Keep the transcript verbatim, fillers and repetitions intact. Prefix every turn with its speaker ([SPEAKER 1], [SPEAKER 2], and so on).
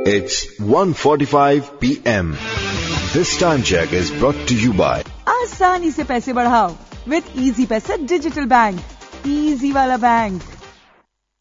[SPEAKER 1] It's one forty-five p m This time check is brought to you by
[SPEAKER 2] आसानी से पैसे बढ़ाओ with easy पैसा डिजिटल बैंक, इजी वाला बैंक।